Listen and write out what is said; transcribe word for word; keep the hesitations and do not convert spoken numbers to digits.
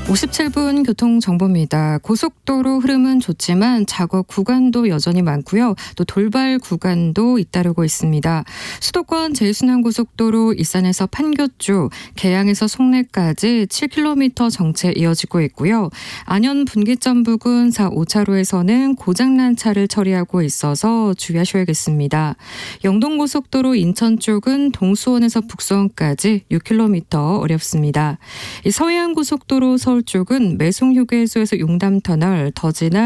오십칠 분 교통정보입니다. 고속도로 흐름은 좋지만 작업 구간도 여전히 많고요. 또 돌발 구간도 잇따르고 있습니다. 수도권 제일순환고속도로 일산에서 판교 쪽, 계양에서 송내까지 칠 킬로미터 정체 이어지고 있고요. 안현 분기점 부근 사, 오 차로에서는 고장난 차를 처리하고 있어서 주의하셔야겠습니다. 영동고속도로 인천 쪽은 동수원에서 북수원까지 육 킬로미터 어렵습니다. 이 서해안고속도로 서울 쪽은 매송휴게소에서 용담터널, 더지나